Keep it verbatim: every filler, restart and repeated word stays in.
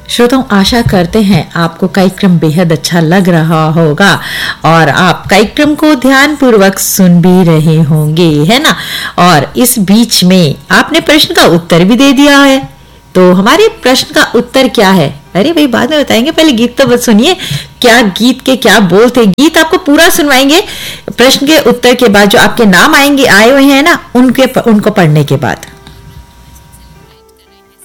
श्रोताओं, आशा करते हैं आपको कार्यक्रम बेहद अच्छा लग रहा होगा और आप कार्यक्रम को ध्यानपूर्वक सुन भी रहे होंगे, है ना। और इस बीच में आपने प्रश्न का उत्तर भी दे दिया है। तो हमारे प्रश्न का उत्तर क्या है? अरे भाई, बाद में बताएंगे, पहले गीत तो बस सुनिए। क्या गीत के क्या बोल थे, गीत आपको पूरा सुनवाएंगे प्रश्न के उत्तर के बाद। जो आपके नाम आएंगे आए हुए हैं ना, उनके उनको पढ़ने के बाद।